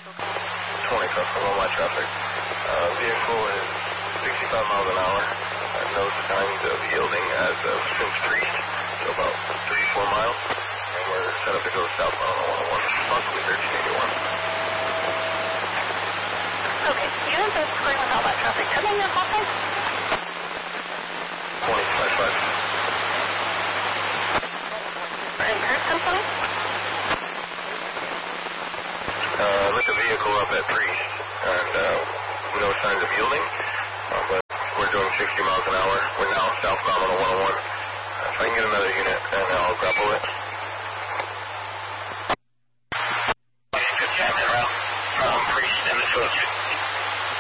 20 custom on my traffic. Vehicle is 65 miles an hour. No signs of yielding as of since Priest, so about 3-4 miles. And we're set up to go southbound on 101, possibly 1381. Okay, units are squaring with all that traffic. Tell me your call sign. 2055. And current company? Lit the vehicle up at Priest, and no signs of yielding, but we're doing 60 miles an hour. We're now southbound on 101. If I can get another unit, and I'll grapple it.